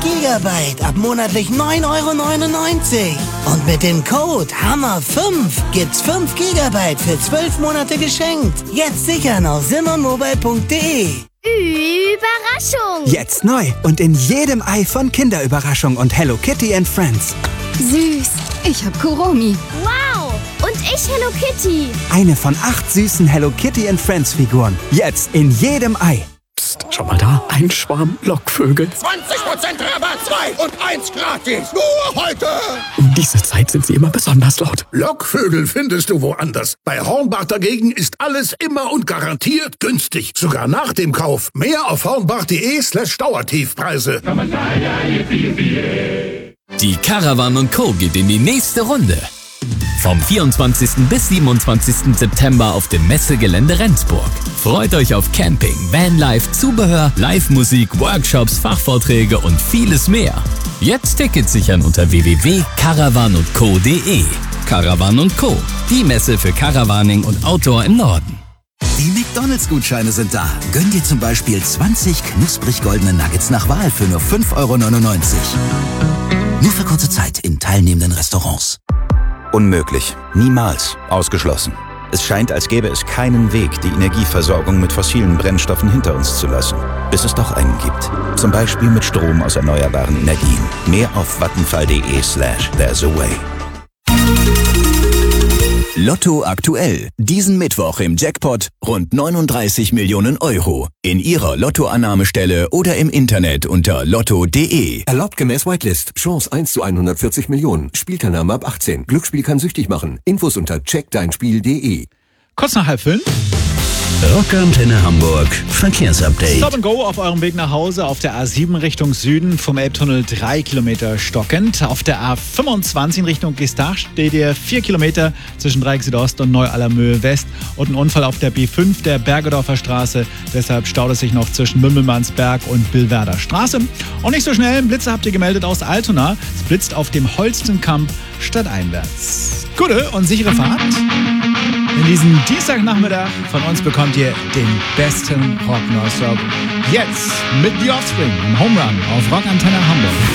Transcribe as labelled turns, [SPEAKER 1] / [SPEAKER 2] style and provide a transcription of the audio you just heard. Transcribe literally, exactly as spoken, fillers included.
[SPEAKER 1] Gigabyte ab monatlich neun Euro neunundneunzig. Und mit dem Code Hammer fünf gibt's fünf Gigabyte für zwölf Monate geschenkt. Jetzt sichern auf simmermobile punkt de.
[SPEAKER 2] Überraschung!
[SPEAKER 3] Jetzt neu und in jedem Ei von Kinderüberraschung und Hello Kitty and Friends.
[SPEAKER 4] Süß. Ich hab Kuromi.
[SPEAKER 2] Wow! Und ich Hello Kitty.
[SPEAKER 3] Eine von acht süßen Hello Kitty and Friends Figuren. Jetzt in jedem Ei.
[SPEAKER 5] Psst, schau mal da. Ein Schwarm Lockvögel.
[SPEAKER 6] zwanzig Prozent Rabatt, zwei und eins gratis. Nur heute.
[SPEAKER 5] Um diese Zeit sind sie immer besonders laut.
[SPEAKER 6] Lockvögel findest du woanders. Bei Hornbach dagegen ist alles immer und garantiert günstig. Sogar nach dem Kauf. Mehr auf hornbach.de slash Dauertiefpreise.
[SPEAKER 7] Die Caravan und Co. geht in die nächste Runde. Vom vierundzwanzigsten bis siebenundzwanzigsten September auf dem Messegelände Rendsburg. Freut euch auf Camping, Vanlife, Zubehör, Live-Musik, Workshops, Fachvorträge und vieles mehr. Jetzt Tickets sichern unter w w w punkt caravan und co punkt de. Caravan und Co., die Messe für Caravaning und Outdoor im Norden.
[SPEAKER 8] Die McDonalds-Gutscheine sind da. Gönn dir zum Beispiel zwanzig knusprig goldene Nuggets nach Wahl für nur fünf Euro neunundneunzig. Nur für kurze Zeit in teilnehmenden Restaurants.
[SPEAKER 9] Unmöglich. Niemals. Ausgeschlossen. Es scheint, als gäbe es keinen Weg, die Energieversorgung mit fossilen Brennstoffen hinter uns zu lassen. Bis es doch einen gibt. Zum Beispiel mit Strom aus erneuerbaren Energien. Mehr auf vattenfall.de slash there's a way.
[SPEAKER 8] Lotto aktuell. Diesen Mittwoch im Jackpot rund neununddreißig Millionen Euro. In Ihrer Lottoannahmestelle oder im Internet unter lotto punkt de.
[SPEAKER 10] Erlaubt gemäß Whitelist. Chance eins zu hundertvierzig Millionen. Spielteilnahme ab achtzehn. Glücksspiel kann süchtig machen. Infos unter check dein spiel punkt de.
[SPEAKER 11] Kurz nach halb fünf.
[SPEAKER 8] Rockantenne Hamburg. Verkehrsupdate.
[SPEAKER 11] Stop and Go auf eurem Weg nach Hause auf der A sieben Richtung Süden vom Elbtunnel drei Kilometer stockend. Auf der A fünfundzwanzig in Richtung Gestach steht ihr vier Kilometer zwischen Dreieck Südost und Neu-Allermöhe West. Und ein Unfall auf der B fünf der Bergedorfer Straße. Deshalb staut es sich noch zwischen Mümmelmannsberg und Billwerder Straße. Und nicht so schnell, Blitze habt ihr gemeldet aus Altona. Es blitzt auf dem Holstenkamp stadteinwärts. Gute und sichere Fahrt. In diesem Dienstagnachmittag von uns bekommt ihr den besten Rock Nonstop. Jetzt mit The Offspring im Home Run auf Rockantenne Hamburg.